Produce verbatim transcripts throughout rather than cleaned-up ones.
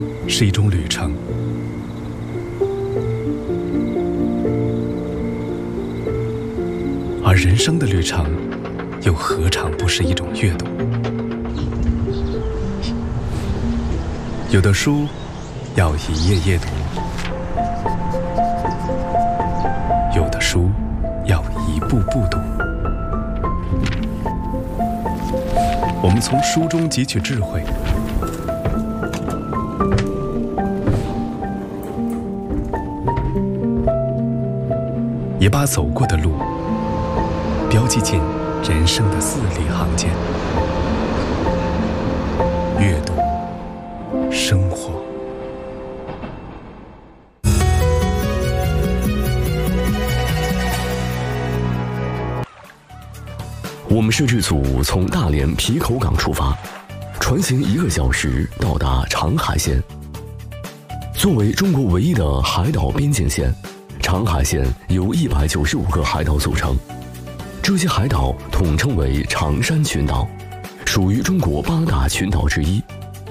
是一种旅程，而人生的旅程，又何尝不是一种阅读？有的书要一页页读，有的书要一步步读。我们从书中汲取智慧，也把走过的路标记进人生的字里行间。阅读，生活。 我们摄制组从大连皮口港出发，船行一个小时到达长海县。作为中国唯一的海岛边境线，长海县由一百九十五个海岛组成，这些海岛统称为长山群岛，属于中国八大群岛之一。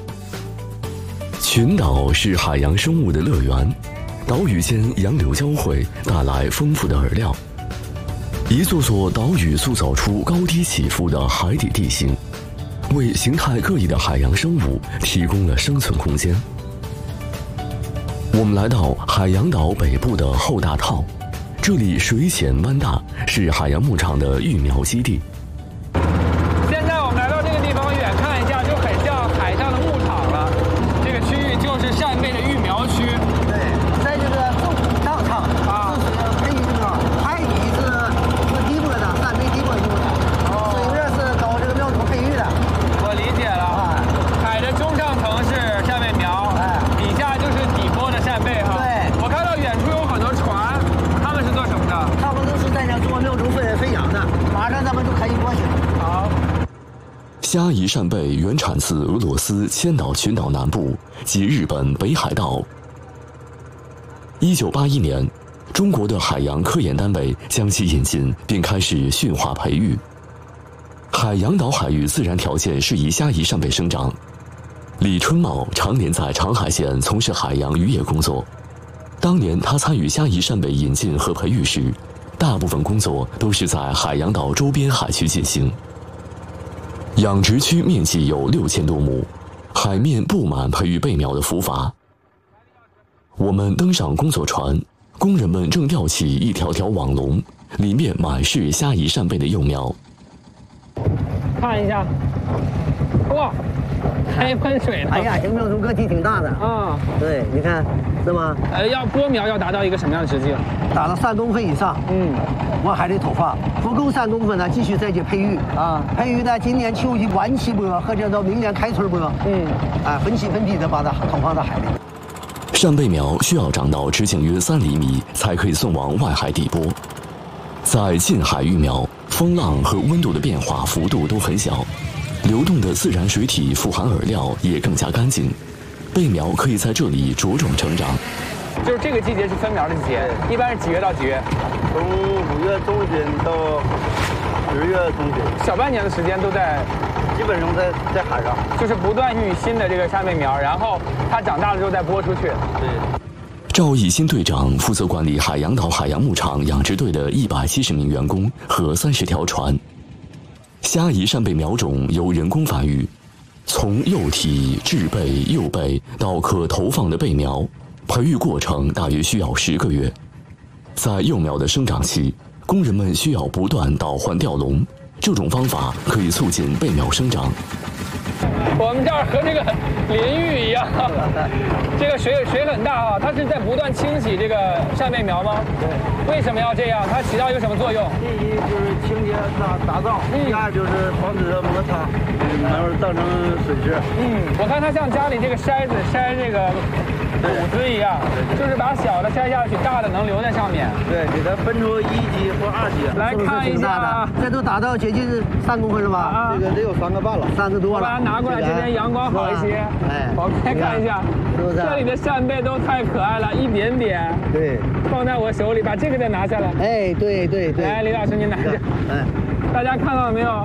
群岛是海洋生物的乐园，岛屿间洋流交汇，带来丰富的饵料。一座座岛屿塑造出高低起伏的海底地形，为形态各异的海洋生物提供了生存空间。我们来到海洋岛北部的后大套，这里水浅湾大，是海洋牧场的育苗基地。 现在我们来到这个地方，远看一下就很像海上的牧场了。这个区域就是扇贝的育苗区。 对，在这个纵上场啊，是培育这个海底是是低波的，扇贝低波用的，水面是搞这个苗种培育的。 我理解了啊，海的中上层是扇贝苗，哎，底下就是底波的扇贝哈。 对， 我看到远处有很多船，他们是做什么的？ 他们都是在这做苗种分分养的，马上咱们就可以过去。 好。 虾夷扇贝原产自俄罗斯千岛群岛南部及日本北海道。一九八一年，中国的海洋科研单位将其引进，并开始驯化培育。海洋岛海域自然条件适宜虾夷扇贝生长。李春茂常年在长海县从事海洋渔业工作。当年他参与虾夷扇贝引进和培育时，大部分工作都是在海洋岛周边海区进行。养殖区面积有六千多亩，海面布满培育贝苗的浮筏。我们登上工作船，工人们正吊起一条条网笼，里面满是虾夷扇贝的幼苗。 看一下，哇，还一喷水呢。 哎呀，这个苗种个体挺大的啊。 对，你看是吗？ 呃，要播苗要达到一个什么样的直径？ 打到三公分以上， 嗯， 往海里投放。不够三公分呢，继续再去培育啊。培育呢，今年秋季晚期播，或者到明年开春播。嗯，啊，分期分批的把它投放到海里。 扇贝苗需要长到直径约三厘米，才可以送往外海底播。在近海育苗，风浪和温度的变化幅度都很小，流动的自然水体富含饵料也更加干净，贝苗可以在这里茁壮成长。 就是这个季节是分苗的季节，一般是几月到几月？ 从五月中旬到十月中旬， 小半年的时间都在， 基本上在在海上， 就是不断育新的这个扇贝苗，然后它长大了之后再播出去。 对。 赵义新队长负责管理海洋岛海洋牧场养殖队的一百七十名员工和三十条船。虾夷扇贝苗种由人工繁育，从幼体、稚贝、幼贝到可投放的贝苗，培育过程大约需要十个月。在幼苗的生长期，工人们需要不断倒换吊笼，这种方法可以促进贝苗生长。 我们这儿和这个淋浴一样，这个水水很大啊，它是在不断清洗这个扇贝苗吗？对。为什么要这样？它起到一个什么作用？ 第一就是清洁打打造，第二就是防止它摩擦，慢慢造成损失。 嗯，我看它像家里这个筛子筛这个谷子一样，就是把小的筛下去，大的能留在上面。 对，给它分出一级或二级。 来看一下， 这都达到接近三公分了吧？ 啊， 这个得有三个半了， 三个多了。 我把它拿过来，这边阳光好一些。 哎， 我们来看一下， 是不是？ 这里的扇贝都太可爱了，一点点。 对， 放在我手里，把这个再拿下来。 哎，对对对。 来，李老师您拿着。哎，大家看到了没有？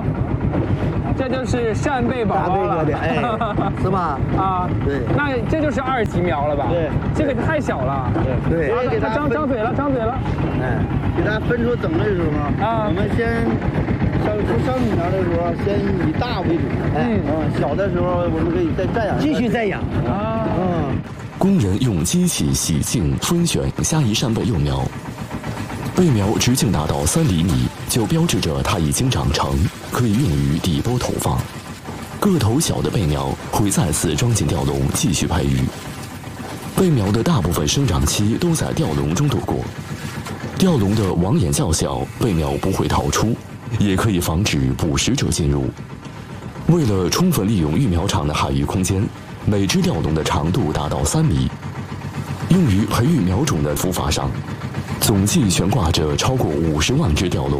这就是扇贝宝大贝宝了， 哥的，哎，是吧？ 啊， 对， 那这就是二级苗了吧？ 对， 这个太小了。 对啊它张张嘴了，张嘴了。 哎，给它分出种类的时候啊我们先上出上米苗的时候，先以大为主。 哎， 嗯，小的时候我们可以再再养， 继续再养。 啊， 嗯， 工人用机器洗净、分选虾夷扇贝幼苗，贝苗直径达到三厘米，就标志着它已经长成，可以用于底播投放。个头小的贝苗会再次装进吊笼继续培育。贝苗的大部分生长期都在吊笼中度过。吊笼的网眼较小，贝苗不会逃出，也可以防止捕食者进入。为了充分利用育苗场的海域空间，每只吊笼的长度达到三米。用于培育苗种的浮筏上，总计悬挂着超过五十万只吊笼。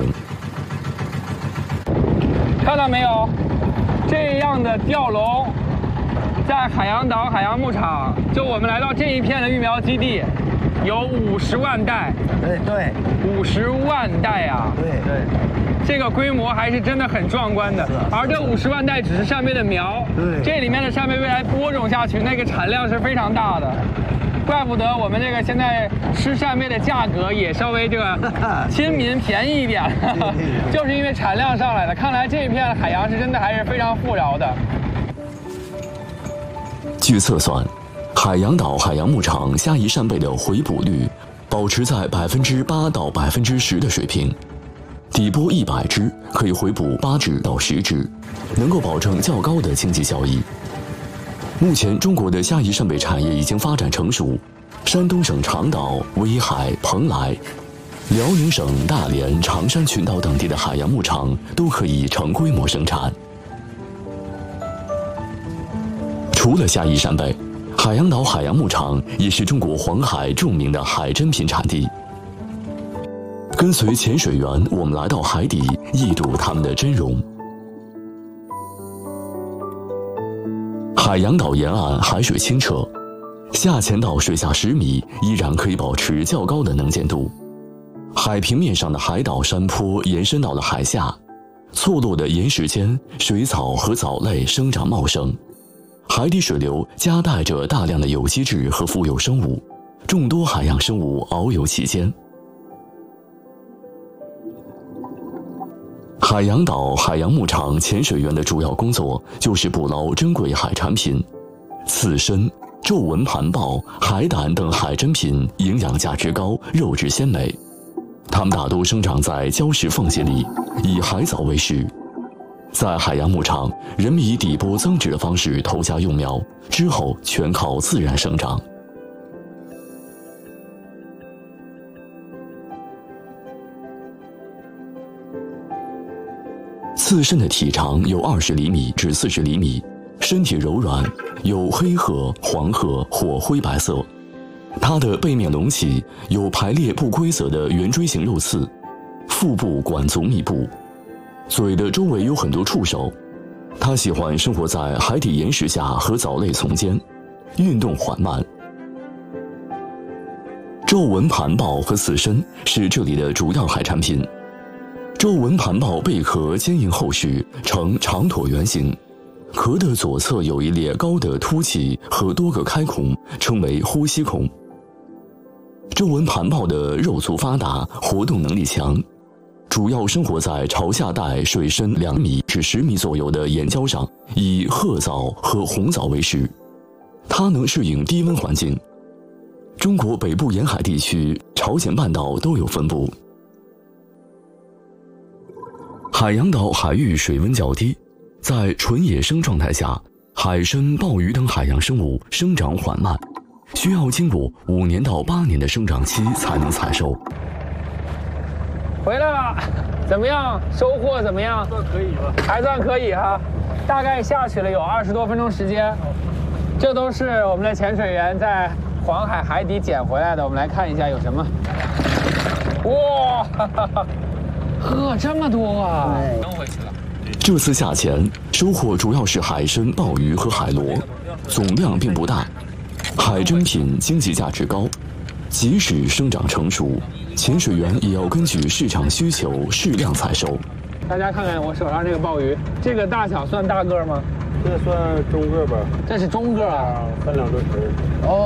看到没有？这样的吊笼，在海洋岛海洋牧场，就我们来到这一片的育苗基地，有五十万袋， 对对五十万袋啊！ 对对， 这个规模还是真的很壮观的。而这五十万袋只是扇贝的苗， 对这里面的扇贝未来播种下去，那个产量是非常大的。怪不得我们这个现在吃扇贝的价格也稍微这个亲民便宜一点，就是因为产量上来了。看来这一片海洋是真的还是非常富饶的。 据测算，海洋岛海洋牧场虾夷扇贝的回捕率保持在百分之八到百分之十的水平，底播一百只可以回捕八只到十只，能够保证较高的经济效益。目前，中国的虾夷扇贝产业已经发展成熟，山东省长岛、威海、蓬莱、辽宁省大连、长山群岛等地的海洋牧场都可以成规模生产。除了虾夷扇贝，海洋岛海洋牧场也是中国黄海著名的海珍品产地。跟随潜水员，我们来到海底，一睹它们的真容。海洋岛沿岸海水清澈，下潜到水下十米，依然可以保持较高的能见度。海平面上的海岛山坡延伸到了海下，错落的岩石间，水草和藻类生长茂盛。海底水流夹带着大量的有机质和浮游生物，众多海洋生物遨游其间。海洋岛海洋牧场潜水员的主要工作就是捕捞珍贵海产品，刺身、皱纹盘鲍、海胆等海珍品营养价值高，肉质鲜美。它们大多生长在礁石缝隙里，以海藻为食。在海洋牧场，人们以底播增殖的方式投下幼苗，之后全靠自然生长。刺身的体长有二十厘米至四十厘米，身体柔软，有黑褐、黄褐或灰白色。它的背面隆起，有排列不规则的圆锥形肉刺，腹部管足密布，嘴的周围有很多触手。它喜欢生活在海底岩石下和藻类丛间，运动缓慢。皱纹盘鲍和刺身是这里的主要海产品。皱纹盘鲍贝壳坚硬厚实，呈长椭圆形，壳的左侧有一列高的凸起和多个开孔，称为呼吸孔。皱纹盘鲍的肉足发达，活动能力强，主要生活在潮下带水深两米至十米左右的岩礁上，以褐藻和红藻为食。它能适应低温环境。中国北部沿海地区、朝鲜半岛都有分布。海洋岛海域水温较低，在纯野生状态下，海参、鲍鱼等海洋生物生长缓慢，需要经过五年到八年的生长期才能采收。 回来了，怎么样？收获怎么样？ 算可以吧？ 还算可以哈，大概下去了有二十多分钟时间。这都是我们的潜水员在黄海海底捡回来的，我们来看一下有什么。哇，哈哈哈，呵，这么多啊！扔回去了。 这次下潜收获主要是海参、鲍鱼和海螺，总量并不大。海珍品经济价值高，即使生长成熟，潜水员也要根据市场需求适量采收。 大家看看我手上这个鲍鱼，这个大小算大个吗？ 这算中个吧。 这是中个啊， 三两多斤。 哦。